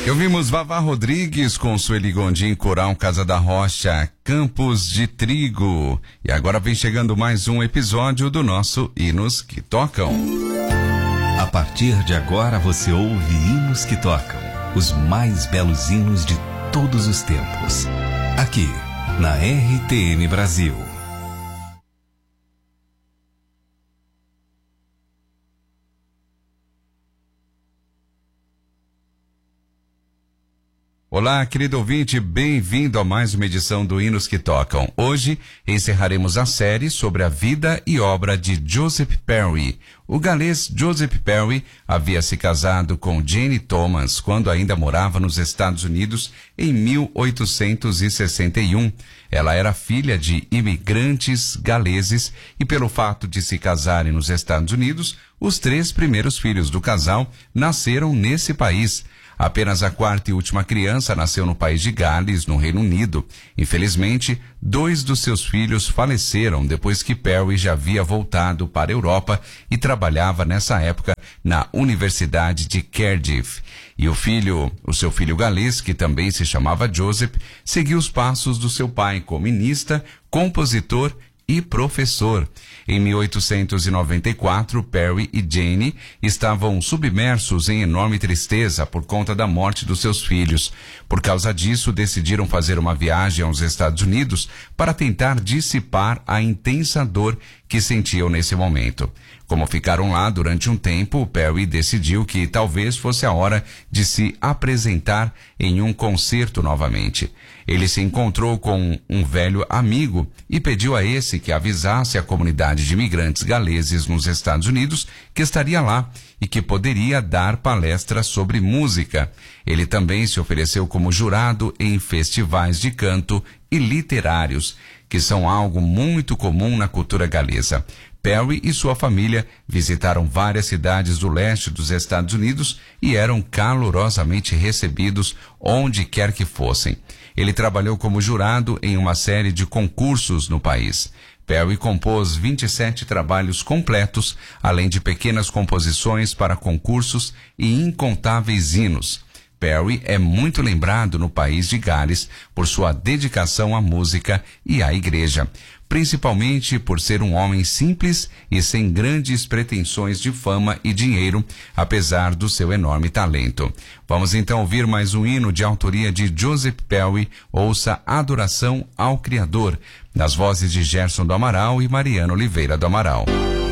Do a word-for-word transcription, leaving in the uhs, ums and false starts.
E ouvimos Vavá Rodrigues com Sueli Gondim, Coral Casa da Rocha, Campos de Trigo. E agora vem chegando mais um episódio do nosso Hinos que Tocam. A partir de agora você ouve Hinos que Tocam, os mais belos hinos de todos os tempos. Aqui, na R T M Brasil. Olá, querido ouvinte, bem-vindo a mais uma edição do Hinos que Tocam. Hoje encerraremos a série sobre a vida e obra de Joseph Perry. O galês Joseph Perry havia se casado com Jane Thomas quando ainda morava nos Estados Unidos em mil oitocentos e sessenta e um. Ela era filha de imigrantes galeses e, pelo fato de se casarem nos Estados Unidos, os três primeiros filhos do casal nasceram nesse país. Apenas a quarta e última criança nasceu no país de Gales, no Reino Unido. Infelizmente, dois dos seus filhos faleceram depois que Perry já havia voltado para a Europa e trabalhava nessa época na Universidade de Cardiff. E o filho, o seu filho galês, que também se chamava Joseph, seguiu os passos do seu pai como ministro, compositor e professor. Em mil oitocentos e noventa e quatro, Perry e Jane estavam submersos em enorme tristeza por conta da morte dos seus filhos. Por causa disso, decidiram fazer uma viagem aos Estados Unidos para tentar dissipar a intensa dor que sentiam nesse momento. Como ficaram lá durante um tempo, Perry decidiu que talvez fosse a hora de se apresentar em um concerto novamente. Ele se encontrou com um velho amigo e pediu a esse que avisasse a comunidade de imigrantes galeses nos Estados Unidos que estaria lá e que poderia dar palestras sobre música. Ele também se ofereceu como jurado em festivais de canto e literários, que são algo muito comum na cultura galesa. Perry e sua família visitaram várias cidades do leste dos Estados Unidos e eram calorosamente recebidos onde quer que fossem. Ele trabalhou como jurado em uma série de concursos no país. Perry compôs vinte e sete trabalhos completos, além de pequenas composições para concursos e incontáveis hinos. Perry é muito lembrado no país de Gales por sua dedicação à música e à igreja, principalmente por ser um homem simples e sem grandes pretensões de fama e dinheiro, apesar do seu enorme talento. Vamos então ouvir mais um hino de autoria de Joseph Perry. Ouça Adoração ao Criador, nas vozes de Gerson do Amaral e Mariana Oliveira do Amaral.